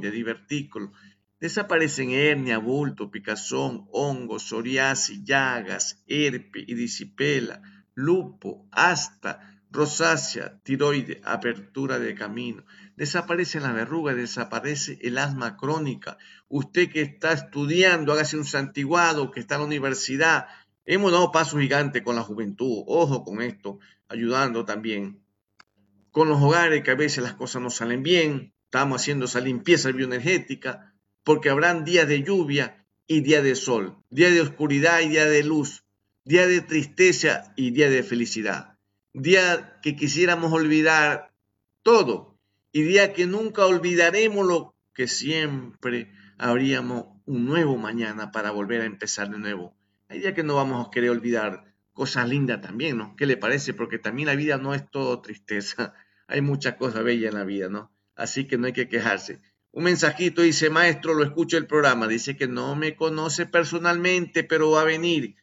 tiroides, divertículos. Desaparecen hernia, bulto, picazón, hongos, psoriasis, llagas, herpes, erisipela, lupo, asta, rosácea, tiroides, apertura de camino. Desaparecen las verrugas, desaparece el asma crónica. Usted que está estudiando, hágase un santiguado, que está en la universidad. Hemos dado pasos gigantes con la juventud. Ojo con esto, ayudando también. Con los hogares, que a veces las cosas no salen bien. Estamos haciendo esa limpieza bioenergética, porque habrán días de lluvia y días de sol, días de oscuridad y días de luz, días de tristeza y días de felicidad, días que quisiéramos olvidar todo y días que nunca olvidaremos, lo que siempre habríamos un nuevo mañana para volver a empezar de nuevo. Hay días que no vamos a querer olvidar cosas lindas también, ¿no? ¿Qué le parece? Porque también la vida no es todo tristeza, hay muchas cosas bellas en la vida, ¿no? Así que no hay que quejarse. Un mensajito dice: maestro, lo escucho el programa. Dice que no me conoce personalmente, pero va a venir.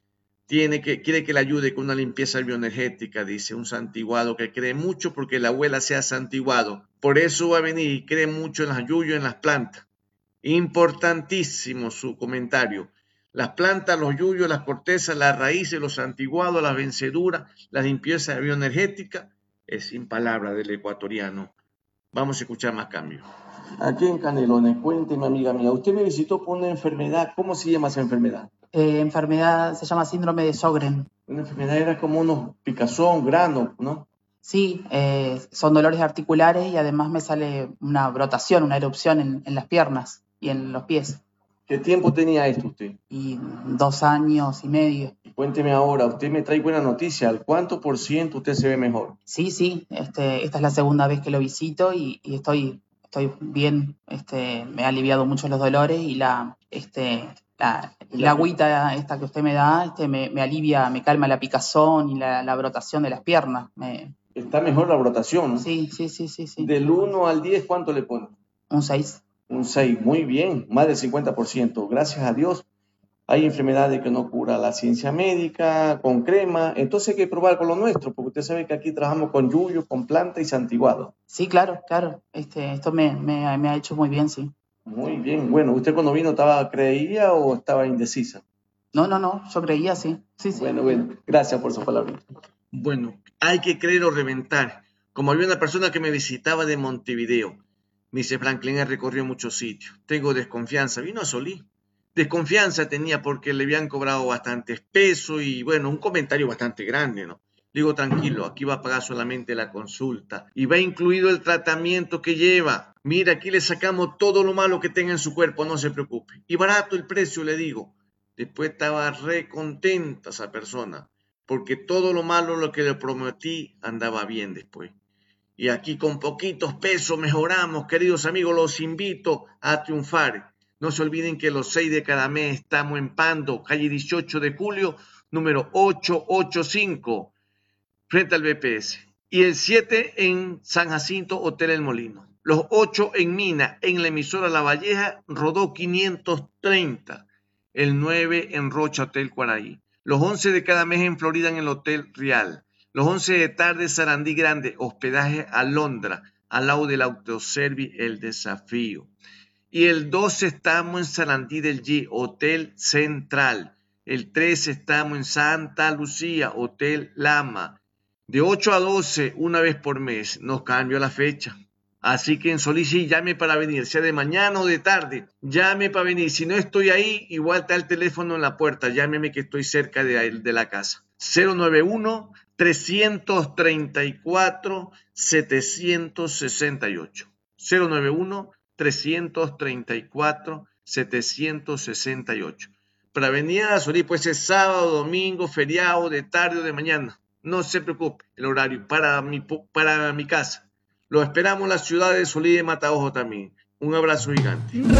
Quiere que le ayude con una limpieza bioenergética. Dice un santiguado que cree mucho porque la abuela se ha santiguado. Por eso va a venir y cree mucho en las yuyos, en las plantas. Importantísimo su comentario. Las plantas, los yuyos, las cortezas, las raíces, los santiguados, las venceduras, la limpieza bioenergética. Es sin palabras del ecuatoriano. Vamos a escuchar más cambios. Aquí en Canelones, cuénteme, amiga mía, usted me visitó por una enfermedad. ¿Cómo se llama esa enfermedad? Enfermedad se llama síndrome de Sjögren. Una enfermedad era como unos picazón, granos, ¿no? Sí, son dolores articulares y además me sale una brotación, una erupción en las piernas y en los pies. ¿Qué tiempo tenía esto usted? Y 2 años y medio. Cuénteme ahora, usted me trae buena noticia. ¿Al cuánto por ciento usted se ve mejor? Sí, esta es la segunda vez que lo visito y estoy bien. Me ha aliviado mucho los dolores y la agüita esta que usted me da me alivia, me calma la picazón y la brotación de las piernas. Está mejor la brotación, ¿no? Sí. Del 1 al 10, ¿cuánto le pone? Un 6. Un 6, muy bien, más del 50%. Gracias a Dios. Hay enfermedades que no cura la ciencia médica, con crema, entonces hay que probar con lo nuestro, porque usted sabe que aquí trabajamos con yuyo, con planta y santiguado. Sí, claro. Esto me ha hecho muy bien, sí. Muy bien, bueno, ¿usted cuando vino creía o estaba indecisa? No, yo creía, sí. Sí. Bueno, gracias por su palabra. Bueno, hay que creer o reventar. Como había una persona que me visitaba de Montevideo, me dice: Franklin, he recorrido muchos sitios, tengo desconfianza, vino a Solí. Desconfianza tenía porque le habían cobrado bastante peso y bueno, un comentario bastante grande, ¿no? Digo: tranquilo, aquí va a pagar solamente la consulta y va incluido el tratamiento que lleva. Mira, aquí le sacamos todo lo malo que tenga en su cuerpo, no se preocupe. Y barato el precio, le digo. Después estaba re contenta esa persona, porque todo lo malo, lo que le prometí, andaba bien después. Y aquí con poquitos pesos mejoramos, queridos amigos, los invito a triunfar. No se olviden que los 6 de cada mes estamos en Pando, calle 18 de julio, número 885, frente al BPS. Y el 7 en San Jacinto, Hotel El Molino. Los 8 en Mina, en la emisora La Valleja, Rodó 530. El 9 en Rocha, Hotel Cuaraí. Los 11 de cada mes en Florida, en el Hotel Real. Los 11 de tarde, Sarandí Grande, hospedaje Alondra, al lado del Autoservi El Desafío. Y el 12 estamos en Sarandí del G, Hotel Central. El 13 estamos en Santa Lucía, Hotel Lama. De 8 a 12, una vez por mes, nos cambió la fecha. Así que en Solí sí, llame para venir, sea de mañana o de tarde, llame para venir. Si no estoy ahí, igual está el teléfono en la puerta, llámeme que estoy cerca de la casa. 091-334-768. 091-334-768. Para venir a Solí, pues es sábado, domingo, feriado, de tarde o de mañana. No se preocupe, el horario para mi casa. Lo esperamos en la ciudad de Solí de Mataojo también. Un abrazo gigante.